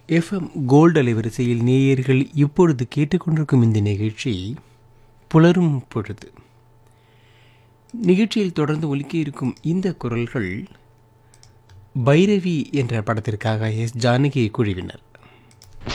FM gold அலைவரிசையில் நேயர்கள் இப்பொழுது கேட்டுக்கொண்டிருக்கும் இந்த நிகழ்ச்சி புலரும் பொழுது. நிகழ்ச்சியில் தொடர்ந்து ஒலிக்க இருக்கும் இந்த குரல்கள் பைரவி என்ற படத்திற்காக எஸ் ஜானகி குழுவினர்.